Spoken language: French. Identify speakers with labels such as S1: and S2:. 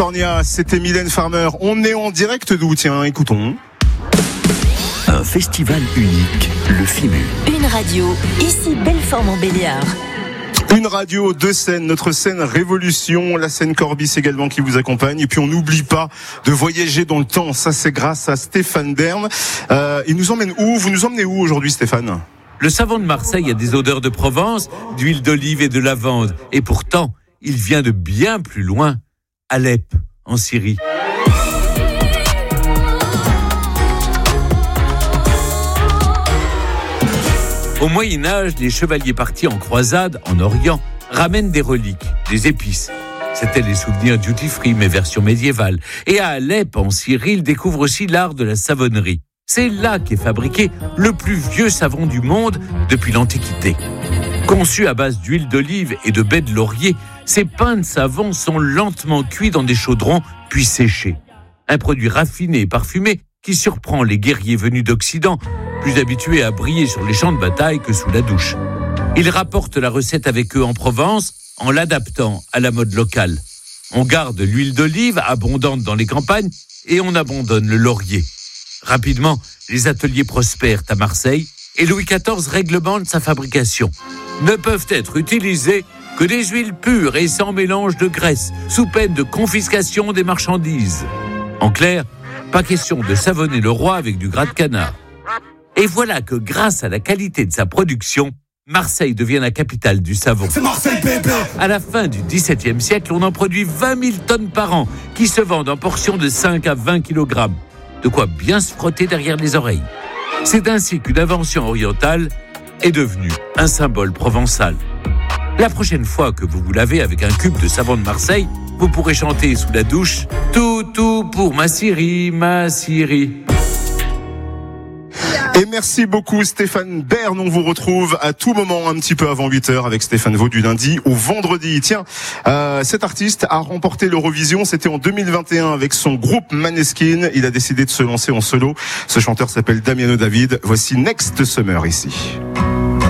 S1: California, c'était Mylène Farmer. On est en direct d'où? Tiens, écoutons.
S2: Un festival unique, le FIMU.
S3: Une radio, ici Belfort-Montbéliard.
S1: Une radio, deux scènes, notre scène Révolution, la scène Corbis également qui vous accompagne. Et puis on n'oublie pas de voyager dans le temps. Ça, c'est grâce à Stéphane Bern. Il nous emmène où? Vous nous emmenez où aujourd'hui, Stéphane?
S4: Le savon de Marseille a des odeurs de Provence, d'huile d'olive et de lavande. Et pourtant, il vient de bien plus loin, Alep, en Syrie. Au Moyen-Âge, les chevaliers partis en croisade en Orient ramènent des reliques, des épices. C'était les souvenirs duty-free, mais version médiévale. Et à Alep, en Syrie, ils découvrent aussi l'art de la savonnerie. C'est là qu'est fabriqué le plus vieux savon du monde depuis l'Antiquité. Conçus à base d'huile d'olive et de baies de laurier, ces pains de savon sont lentement cuits dans des chaudrons, puis séchés. Un produit raffiné et parfumé qui surprend les guerriers venus d'Occident, plus habitués à briller sur les champs de bataille que sous la douche. Ils rapportent la recette avec eux en Provence en l'adaptant à la mode locale. On garde l'huile d'olive abondante dans les campagnes et on abandonne le laurier. Rapidement, les ateliers prospèrent à Marseille et Louis XIV réglemente sa fabrication. Ne peuvent être utilisées que des huiles pures et sans mélange de graisse, sous peine de confiscation des marchandises. En clair, pas question de savonner le roi avec du gras de canard. Et voilà que grâce à la qualité de sa production, Marseille devient la capitale du savon.
S5: C'est Marseille, bébé!
S4: À la fin du XVIIe siècle, on en produit 20 000 tonnes par an, qui se vendent en portions de 5 à 20 kg. De quoi bien se frotter derrière les oreilles. C'est ainsi qu'une invention orientale est devenue un symbole provençal. La prochaine fois que vous vous lavez avec un cube de savon de Marseille, vous pourrez chanter sous la douche « Tout pour ma Syrie, ma Syrie ».
S1: Et merci beaucoup Stéphane Bern. On vous retrouve à tout moment un petit peu avant 8h avec Stéphane Vaud du lundi au vendredi. Tiens, cet artiste a remporté l'Eurovision, c'était en 2021 avec son groupe Maneskin. Il a décidé de se lancer en solo. Ce chanteur s'appelle Damiano David. Voici Next Summer ici.